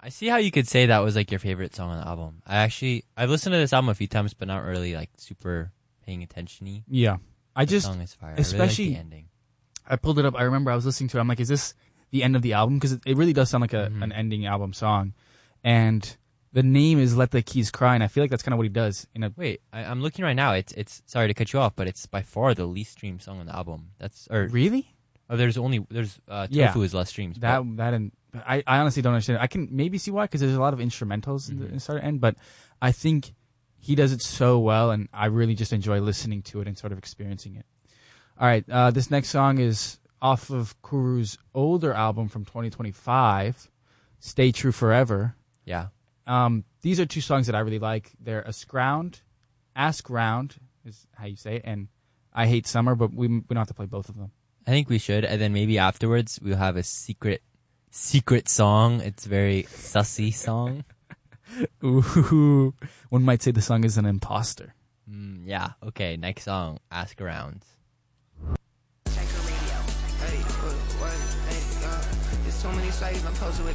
I see how you could say that was like your favorite song on the album. I've listened to this album a few times, but not really like super paying attention-y. Yeah. The song is fire. Especially, I really like the ending. I pulled it up. I remember I was listening to it. I'm like, is this the end of the album? Because it really does sound like an ending album song. And the name is Let the Keys Cry, and I feel like that's kind of what he does. Wait, I'm looking right now. It's sorry to cut you off, but it's by far the least streamed song on the album. Really? Oh, there's Tofu is less streams. I honestly don't understand. I can maybe see why, because there's a lot of instrumentals in the start and end, but I think he does it so well, and I really just enjoy listening to it and sort of experiencing it. All right, this next song is off of Kuru's older album from 2025, Stay True Forever. Yeah. These are two songs that I really like. They're Ask Round is how you say it, and I Hate Summer, but we don't have to play both of them. I think we should, and then maybe afterwards we'll have a secret song. It's a very sussy song. Ooh, one might say the song is an imposter. Yeah, okay, next song, Ask Around. Check the radio. Hey, what? Hey, there's so many sites I'm posted with.